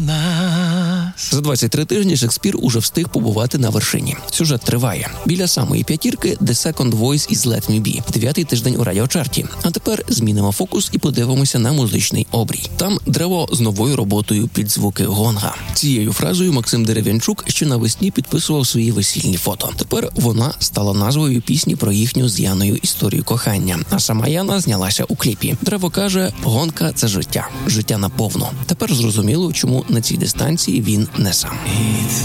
За 23 тижні Шекспір уже встиг побувати на вершині. Сюжет триває. Біля самої п'ятірки The Second Voice із Let Me Be. 9-й тиждень у радіочарті. А тепер змінимо фокус і подивимося на музичний обрій. Там древо з новою роботою під звуки гонга. Цією фразою Максим Дерев'янчук ще навесні підписував свої весільні фото. Тепер вона стала назвою пісні про їхню з Яною історію кохання. А сама Яна знялася у кліпі. Древо каже, гонка – це життя. Життя наповну. Тепер зрозуміло, чому на цій дистанції він не сам.